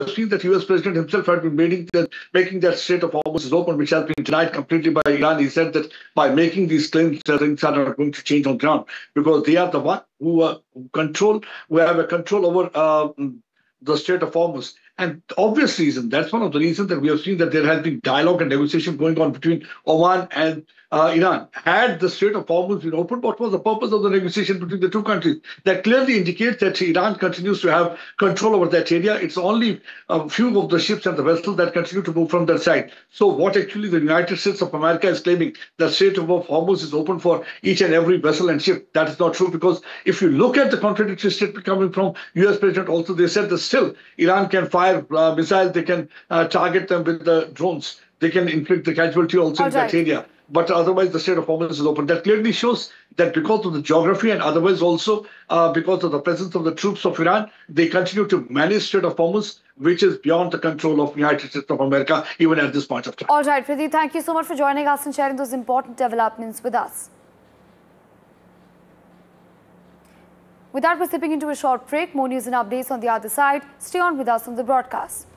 have seen that U.S. President himself had been making that Strait of Hormuz is open, which has been denied completely by Iran. He said that by making these claims, things are not going to change on ground because they are the one who have a control over the Strait of Hormuz. And the obvious reason, that's one of the reasons that we have seen that there has been dialogue and negotiation going on between Oman and Iran. Had the Strait of Hormuz been opened, what was the purpose of the negotiation between the two countries? That clearly indicates that Iran continues to have control over that area. It's only a few of the ships and the vessels that continue to move from that side. So what actually the United States of America is claiming, the Strait of Hormuz is open for each and every vessel and ship. That is not true, because if you look at the contradictory statement coming from U.S. President, also they said that still Iran can fire missiles, they can target them with the drones. They can inflict the casualty also in that area. But otherwise, the Strait of Hormuz is open. That clearly shows that because of the geography and otherwise also because of the presence of the troops of Iran, they continue to manage Strait of Hormuz, which is beyond the control of the United States of America, even at this point of time. All right, Pradeep, thank you so much for joining us and sharing those important developments with us. With that, we're slipping into a short break. More news and updates on the other side. Stay on with us on the broadcast.